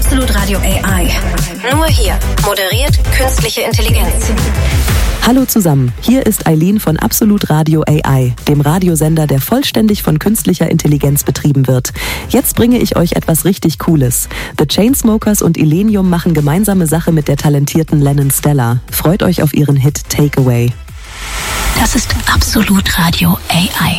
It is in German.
Absolut Radio AI. Nur hier moderiert künstliche Intelligenz. Hallo zusammen, hier ist Eileen von Absolut Radio AI, dem Radiosender, der vollständig von künstlicher Intelligenz betrieben wird. Jetzt bringe ich euch etwas richtig Cooles. The Chainsmokers und Illenium machen gemeinsame Sache mit der talentierten Lennon Stella. Freut euch auf ihren Hit Takeaway. Das ist Absolut Radio AI.